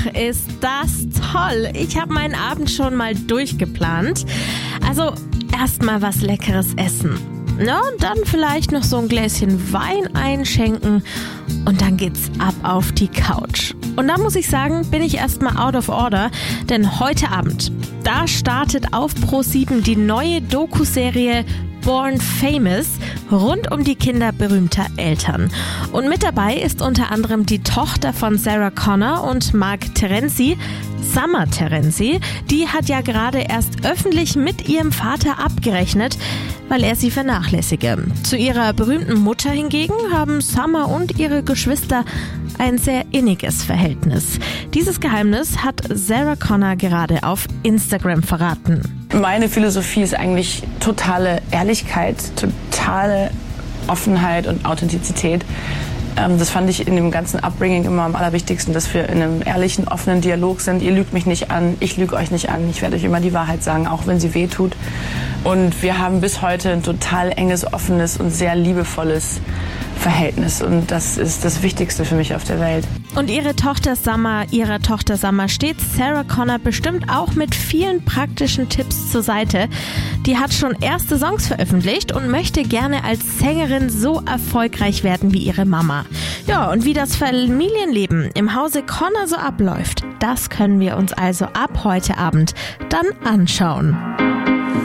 ist das toll. Ich habe meinen Abend schon mal durchgeplant. Also erstmal was Leckeres essen. Ja, und dann vielleicht noch so ein Gläschen Wein einschenken und dann geht's ab auf die Couch. Und da muss ich sagen, bin ich erstmal out of order, denn heute Abend, da startet auf Pro7 die neue Doku-Serie Born Famous rund um die Kinder berühmter Eltern. Und mit dabei ist unter anderem die Tochter von Sarah Connor und Mark Terenzi, Summer Terenzi. Die hat ja gerade erst öffentlich mit ihrem Vater abgerechnet, weil er sie vernachlässige. Zu ihrer berühmten Mutter hingegen haben Summer und ihre Geschwister ein sehr inniges Verhältnis. Dieses Geheimnis hat Sarah Connor gerade auf Instagram verraten. Meine Philosophie ist eigentlich totale Ehrlichkeit, totale Offenheit und Authentizität. Das fand ich in dem ganzen Upbringing immer am allerwichtigsten, dass wir in einem ehrlichen, offenen Dialog sind. Ihr lügt mich nicht an, ich lüge euch nicht an. Ich werde euch immer die Wahrheit sagen, auch wenn sie weh tut. Und wir haben bis heute ein total enges, offenes und sehr liebevolles Verhältnis. Und das ist das Wichtigste für mich auf der Welt. Und ihrer Tochter Summer steht Sarah Connor bestimmt auch mit vielen praktischen Tipps zur Seite. Die hat schon erste Songs veröffentlicht und möchte gerne als Sängerin so erfolgreich werden wie ihre Mama. Ja, und wie das Familienleben im Hause Connor so abläuft, das können wir uns also ab heute Abend dann anschauen.